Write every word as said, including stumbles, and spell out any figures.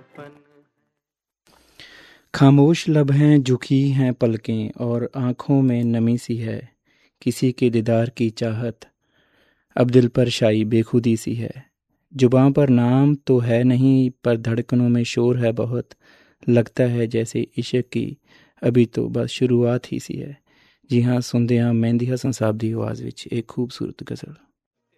खामोश लब हैं, झुकी हैं पलकें, और आँखों में नमी सी है किसी के दीदार की चाहत। अब दिल पर शाई बेखुदी सी है, जुबां पर नाम तो है नहीं पर धड़कनों में शोर है बहुत। लगता है जैसे इश्क की अभी तो बस शुरुआत ही सी है। जी हाँ, सुनते हैं मेहंदी हसन साहब दी आवाज़ विच एक खूबसूरत गज़ल।